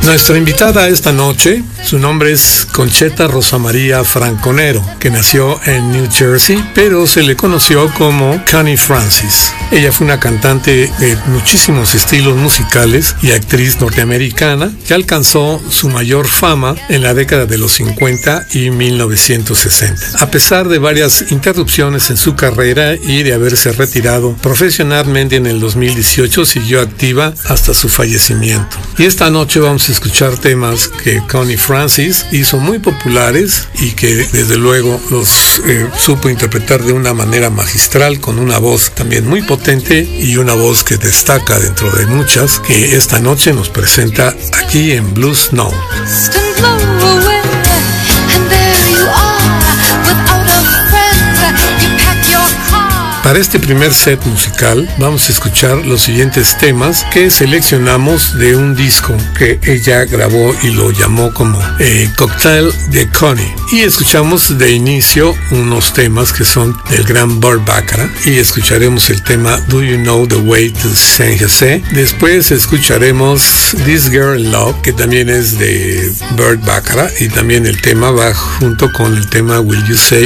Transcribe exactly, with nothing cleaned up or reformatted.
Nuestra invitada esta noche, su nombre es Concheta Rosa María Franconero, que nació en New Jersey, pero se le conoció como Connie Francis. Ella fue una cantante de muchísimos estilos musicales y actriz norteamericana que alcanzó su mayor fama en la década de los cincuenta y mil novecientos sesenta. A pesar de varias interrupciones en su carrera y de haberse retirado profesionalmente en el dos mil dieciocho, siguió activa hasta su fallecimiento. Y esta noche vamos a escuchar temas que Connie Francis hizo muy populares y que desde luego los eh, supo interpretar de una manera magistral, con una voz también muy potente y una voz que destaca dentro de muchas que esta noche nos presenta aquí en Blues Note. Para este primer set musical vamos a escuchar los siguientes temas que seleccionamos de un disco que ella grabó y lo llamó como eh, Cocktail de Connie. Y escuchamos de inicio unos temas que son del gran Burt Bacharach y escucharemos el tema Do You Know the Way to San Jose. Después escucharemos This Girl in Love, que también es de Burt Bacharach, y también el tema va junto con el tema Will You Say